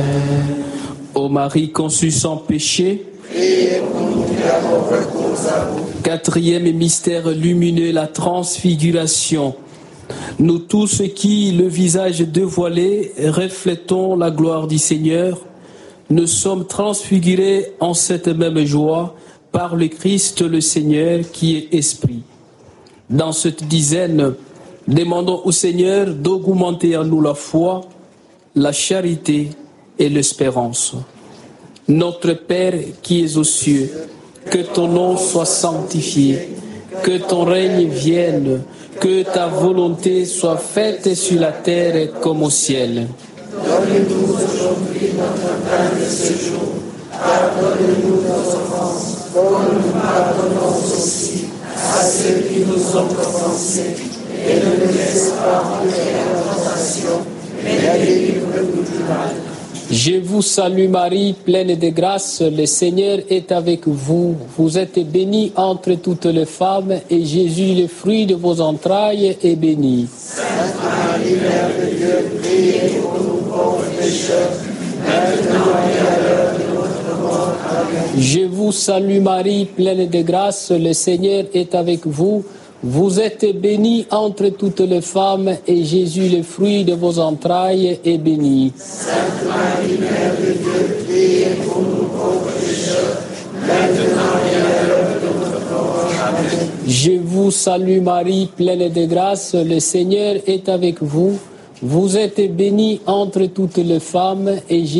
Ô Marie conçue sans péché, priez pour nous qui avons recours à vous. quatrième mystère lumineux, la transfiguration. Nous tous qui, le visage dévoilé, reflétons la gloire du Seigneur, nous sommes transfigurés en cette même joie par le Christ le Seigneur qui est Esprit. Dans cette dizaine, demandons au Seigneur d'augmenter en nous la foi, la charité et l'espérance. Notre Père qui es aux cieux, que ton nom soit sanctifié, que ton règne vienne, que ta volonté soit faite sur la terre comme au ciel. Donne-nous aujourd'hui notre pain de ce jour. Pardonne-nous nos offenses, comme nous pardonnons aussi à ceux qui nous ont offensés. Et ne nous laisse pas entrer en tentation, mais délivre-nous du mal. Je vous salue Marie, pleine de grâce, le Seigneur est avec vous. Vous êtes bénie entre toutes les femmes, et Jésus, le fruit de vos entrailles, est béni. Sainte Marie, Mère de Dieu, priez pour nous pauvres pécheurs, maintenant et à l'heure de notre mort. Amen. Je vous salue Marie, pleine de grâce, le Seigneur est avec vous. Vous êtes bénie entre toutes les femmes, et Jésus, le fruit de vos entrailles, est béni. Sainte Marie, Mère de Dieu, priez pour nous pauvres pécheurs, maintenant et à l'heure de notre mort. Amen. Je vous salue Marie, pleine de grâce, le Seigneur est avec vous. Vous êtes bénie entre toutes les femmes, et